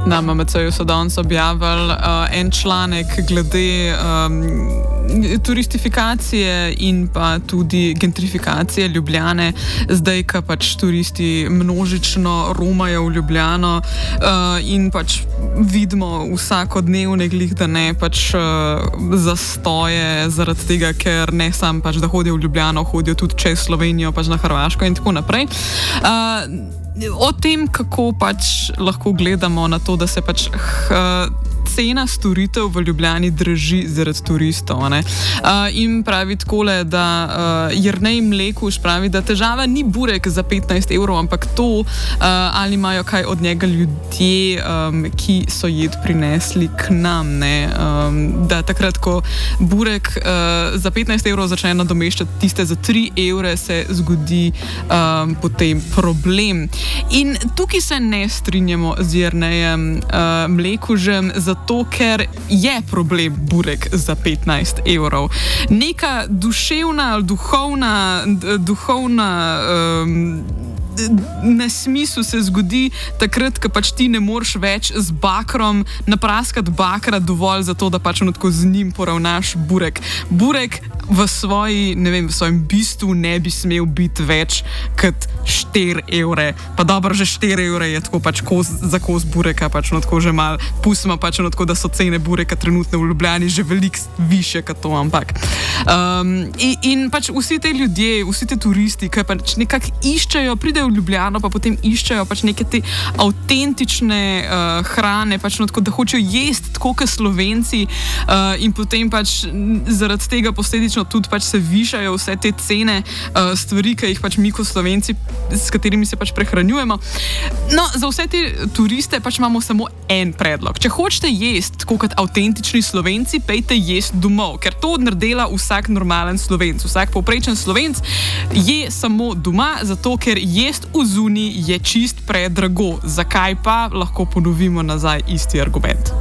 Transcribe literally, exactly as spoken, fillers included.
Na M M C-ju so danes objavili uh, en članek glede um, turistifikacije in pa tudi gentrifikacije Ljubljane. Zdaj, ko pač turisti množično romajo v Ljubljano uh, in pač vidimo vsakodnevne glih, da ne pač uh, zastoje zaradi tega, ker ne sam pač, da hodijo v Ljubljano, hodijo tudi čez Slovenijo, pač na Hrvaško in tako naprej. Uh, O tem, kako pač lahko gledamo na to, da se pač uh, cena storitev v Ljubljani drži zaradi turistov. Uh, in pravi takole, da uh, Jernej Mlekuž pravi, da težava ni burek za petnajst evrov, ampak to, uh, ali imajo kaj od njega ljudje, um, ki so jed prinesli k nam. Ne? Um, da takrat, ko burek uh, za petnajst evrov začne nadomeščati tiste za tri evre, se zgodi um, potem problem. In tukaj se ne strinjamo z Jernejem uh, Mlekužem, zato ker je problem burek za petnajst evrov. Neka duševna ali duhovna, duhovna um, nesmisel se zgodi takrat, ko pač ti ne moreš več z bakrom napraskati bakra dovolj za to, da pač onatko z njim poravnaš burek. Burek v svoji, ne vem, v svojem bistvu ne bi smel biti več kot štiri evre. Pa dobro, že štiri evre je tako pač kos, za kos bureka, pač onatko že mal. Pustimo pač onatko, da so cene bureka trenutno v Ljubljani že veliko više kot to, ampak. Um, in, in pač vsi te ljudje, vsi te turisti, ki pač nekako iščejo, pridejo v Ljubljano, pa potem iščejo pač neke te avtentične uh, hrane, pač onatko, da hočejo jesti tako kot Slovenci uh, in potem pač zaradi tega posledično tudi pač se višajo vse te cene uh, stvari, ki jih pač mi kot Slovenci, s katerimi se pač prehranjujemo. No, za vse te turiste pač imamo samo en predlog. Če hočete jesti tako kot avtentični Slovenci, pejte jesti domov, ker to naredila vsak normalen Slovenc, vsak povprečen Slovenc je samo doma, zato ker jesti v zuni je čist predrago. Zakaj pa? Lahko ponovimo nazaj isti argument.